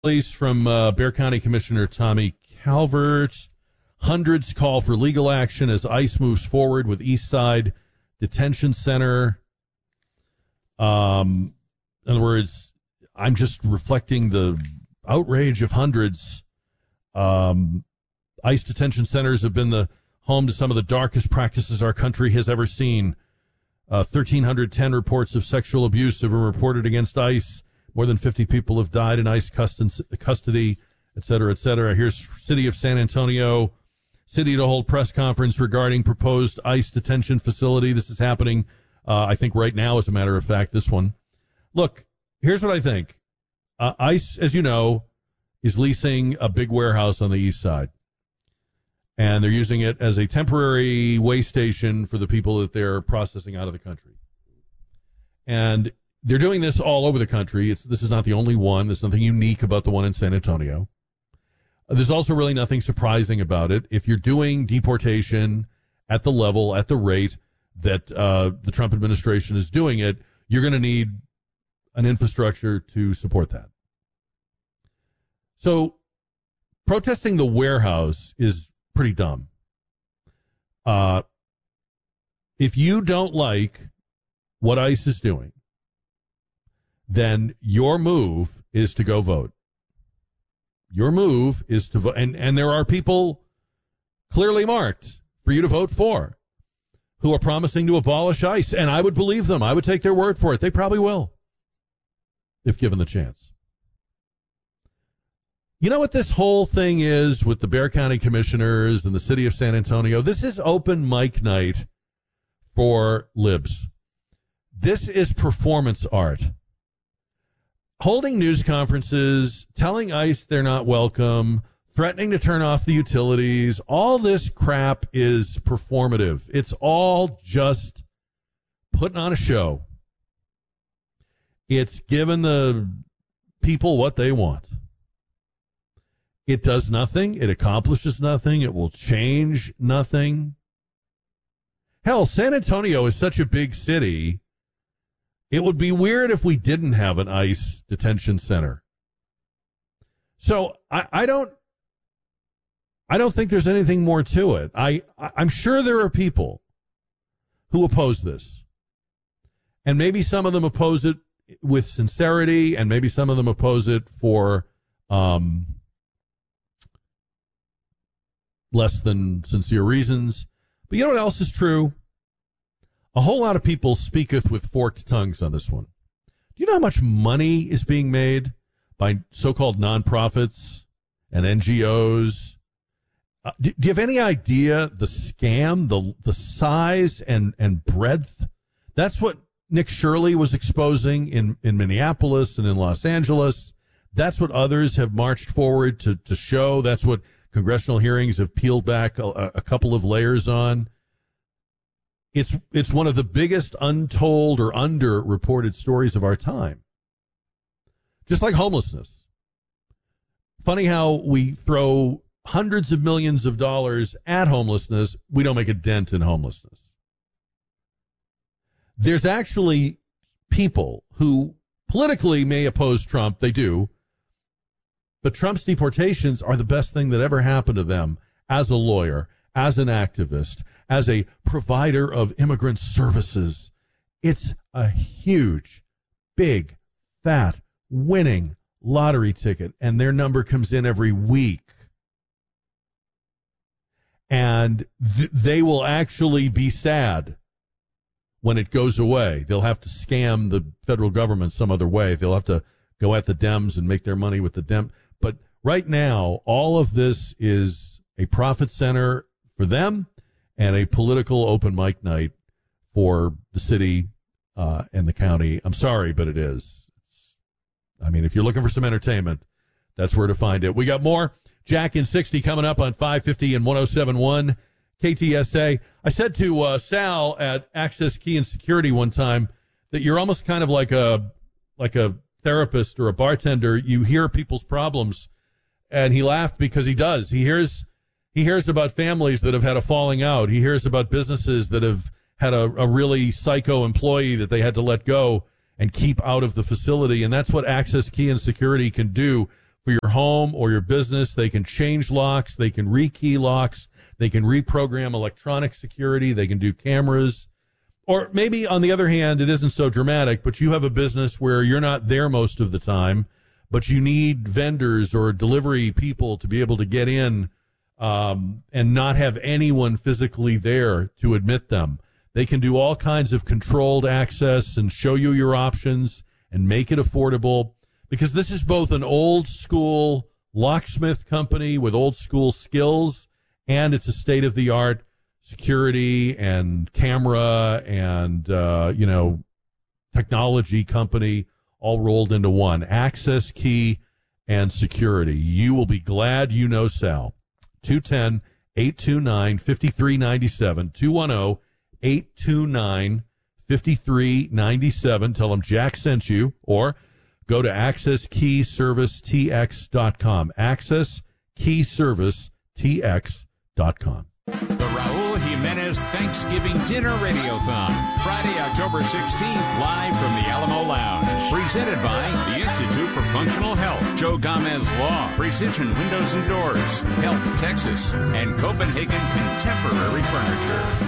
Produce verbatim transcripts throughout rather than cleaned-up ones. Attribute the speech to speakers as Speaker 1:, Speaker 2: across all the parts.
Speaker 1: Release from uh, Bexar County Commissioner Tommy Calvert. Hundreds call for legal action as ICE moves forward with East Side Detention Center. Um, in other words, I'm just reflecting the outrage of hundreds. Um, ICE detention centers have been the home to some of the darkest practices our country has ever seen. Uh, one thousand three hundred ten reports of sexual abuse have been reported against ICE. More than fifty people have died in ICE custody, et cetera, et cetera. Here's City of San Antonio. City to hold press conference regarding proposed ICE detention facility. This is happening, uh, I think, right now, as a matter of fact, this one. Look, here's what I think. Uh, ICE, as you know, is leasing a big warehouse on the east side. And they're using it as a temporary way station for the people that they're processing out of the country. And they're doing this all over the country. It's, this is not the only one. There's nothing unique about the one in San Antonio. There's also really nothing surprising about it. If you're doing deportation at the level, at the rate that uh, the Trump administration is doing it, you're going to need an infrastructure to support that. So protesting the warehouse is pretty dumb. Uh, if you don't like what ICE is doing, then your move is to go vote. Your move is to vote. And, and there are people clearly marked for you to vote for who are promising to abolish ICE. And I would believe them. I would take their word for it. They probably will, if given the chance. You know what this whole thing is with the Bexar County commissioners and the city of San Antonio? This is open mic night for libs. This is performance art. Holding news conferences, telling ICE they're not welcome, threatening to turn off the utilities, all this crap is performative. It's all just putting on a show. It's giving the people what they want. It does nothing. It accomplishes nothing. It will change nothing. Hell, San Antonio is such a big city. It would be weird if we didn't have an ICE detention center. So I, I don't, I don't think there's anything more to it. I, I'm sure there are people who oppose this, and maybe some of them oppose it with sincerity, and maybe some of them oppose it for um, less than sincere reasons. But you know what else is true? A whole lot of people speaketh with forked tongues on this one. Do you know how much money is being made by so-called nonprofits and N G Os? Uh, do, do you have any idea the scam, the the size and, and breadth? That's what Nick Shirley was exposing in, in Minneapolis and in Los Angeles. That's what others have marched forward to, to show. That's what congressional hearings have peeled back a, a couple of layers on. It's it's one of the biggest untold or underreported stories of our time. Just like homelessness. Funny how we throw hundreds of millions of dollars at homelessness, we don't make a dent in homelessness. There's actually people who politically may oppose Trump, they do, but Trump's deportations are the best thing that ever happened to them as a lawyer, as an activist, as a provider of immigrant services. It's a huge, big, fat, winning lottery ticket, and their number comes in every week. And th- they will actually be sad when it goes away. They'll have to scam the federal government some other way. They'll have to go at the Dems and make their money with the Dem. But right now, all of this is a profit center for them and a political open mic night for the city uh, and the county. I'm sorry, but it is. It's, I mean, if you're looking for some entertainment, that's where to find it. We got more Jack in sixty coming up on five fifty and one oh seven point one K T S A. I said to uh, Sal at Access Key and Security one time that you're almost kind of like a like a therapist or a bartender. You hear people's problems, and he laughed because he does. He hears he hears about families that have had a falling out. He hears about businesses that have had a, a really psycho employee that they had to let go and keep out of the facility, and that's what Access Key and Security can do for your home or your business. They can change locks. They can rekey locks. They can reprogram electronic security. They can do cameras. Or maybe, on the other hand, it isn't so dramatic, but you have a business where you're not there most of the time, but you need vendors or delivery people to be able to get in um, and not have anyone physically there to admit them. They can do all kinds of controlled access and show you your options and make it affordable, because this is both an old school locksmith company with old school skills, and it's a state of the art security and camera and, uh, you know, technology company all rolled into one. Access, key, and security. You will be glad you know Sal. two one zero, eight two nine, five three nine seven. two one zero, eight two nine, five three nine seven. Tell them Jack sent you, or go to access key service t x dot com. access key service t x dot com.
Speaker 2: The Raul Jimenez Thanksgiving Dinner Radiothon, Friday, October sixteenth, live from the Alamo Lounge. Presented by the Institute for Functional Health, Joe Gomez Law, Precision Windows and Doors, Health Texas, and Copenhagen Contemporary Furniture.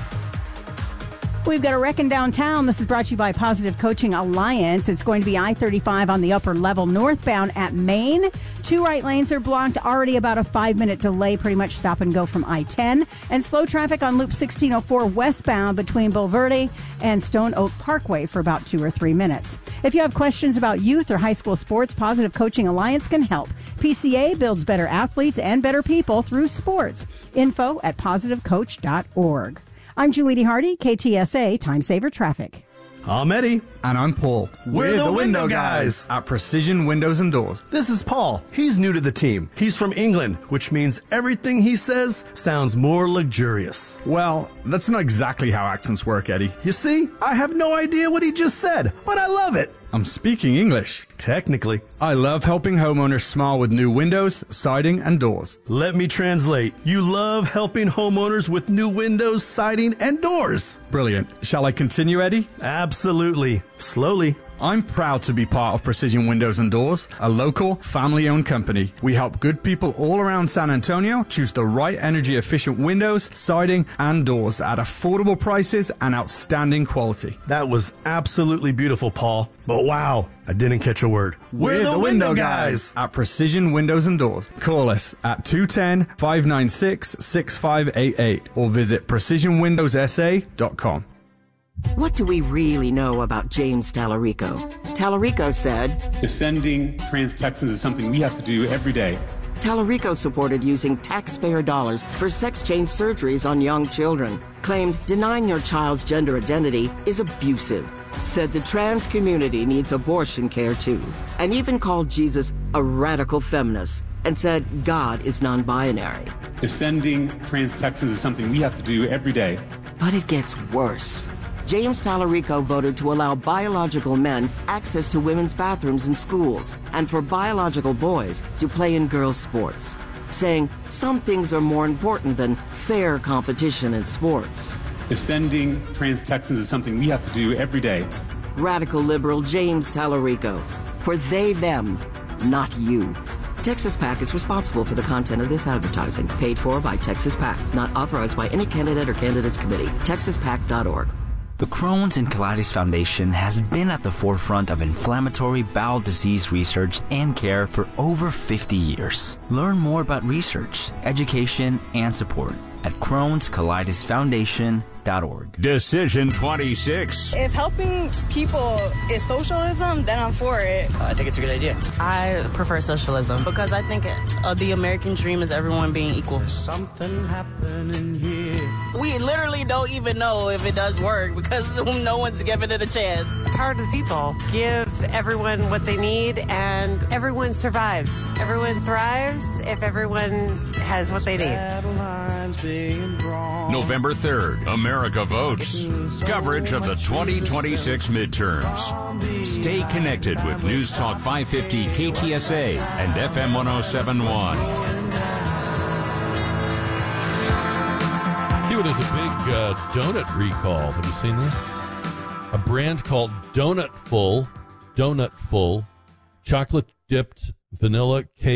Speaker 3: We've got a wrecking downtown. This is brought to you by Positive Coaching Alliance. It's going to be I thirty-five on the upper level northbound at Maine. Two right lanes are blocked, already about a five-minute delay, pretty much stop and go from I ten. And slow traffic on Loop sixteen oh four westbound between Bulverde and Stone Oak Parkway for about two or three minutes. If you have questions about youth or high school sports, Positive Coaching Alliance can help. P C A builds better athletes and better people through sports. Info at positive coach dot org. I'm Julie Hardy, K T S A Time Saver Traffic.
Speaker 4: I'm Eddie.
Speaker 5: And I'm Paul.
Speaker 4: We're, We're the, the window, window guys.
Speaker 5: guys at Precision Windows and Doors.
Speaker 4: This is Paul. He's new to the team. He's from England, which means everything he says sounds more luxurious.
Speaker 5: Well, that's not exactly how accents work, Eddie.
Speaker 4: You see, I have no idea what he just said, but I love it.
Speaker 5: I'm speaking English.
Speaker 4: Technically.
Speaker 5: I love helping homeowners smile with new windows, siding, and doors.
Speaker 4: Let me translate. You love helping homeowners with new windows, siding, and doors.
Speaker 5: Brilliant. Shall I continue, Eddie?
Speaker 4: Absolutely. Slowly.
Speaker 5: I'm proud to be part of Precision Windows and Doors, a local, family-owned company. We help good people all around San Antonio choose the right energy-efficient windows, siding, and doors at affordable prices and outstanding quality.
Speaker 4: That was absolutely beautiful, Paul. But wow, I didn't catch a word.
Speaker 5: We're, We're the, the window, window guys. guys at Precision Windows and Doors. Call us at two one zero, five nine six, six five eight eight or visit precision windows s a dot com.
Speaker 6: What do we really know about James Tallarico? Tallarico said,
Speaker 7: defending trans Texans is something we have to do every day.
Speaker 6: Tallarico supported using taxpayer dollars for sex change surgeries on young children, claimed denying your child's gender identity is abusive, said the trans community needs abortion care too, and even called Jesus a radical feminist and said God is non-binary.
Speaker 7: Defending trans Texans is something we have to do every day.
Speaker 6: But it gets worse. James Tallarico voted to allow biological men access to women's bathrooms in schools and for biological boys to play in girls' sports, saying some things are more important than fair competition in sports.
Speaker 7: Defending trans Texans is something we have to do every day.
Speaker 6: Radical liberal James Tallarico. For they, them, not you. Texas PAC is responsible for the content of this advertising, paid for by Texas PAC, not authorized by any candidate or candidates committee. texas pac dot org.
Speaker 8: The Crohn's and Colitis Foundation has been at the forefront of inflammatory bowel disease research and care for over fifty years. Learn more about research, education, and support at crohns colitis foundation dot org.
Speaker 2: Decision twenty-six.
Speaker 9: If helping people is socialism, then I'm for it.
Speaker 10: Uh, I think it's a good idea.
Speaker 11: I prefer socialism because I think uh, the American dream is everyone being equal.
Speaker 12: There's something happening here.
Speaker 11: We literally don't even know if it does work because no one's giving it a chance.
Speaker 13: Power to the people. Give everyone what they need and everyone survives. Everyone thrives if everyone has what they need.
Speaker 2: November third, America votes. Coverage of the twenty twenty-six midterms. Stay connected with News Talk five fifty K T S A and F M one oh seven point one.
Speaker 1: See, well, there's a big uh, donut recall. Have you seen this? A brand called Donutful, Donutful, chocolate-dipped vanilla cake.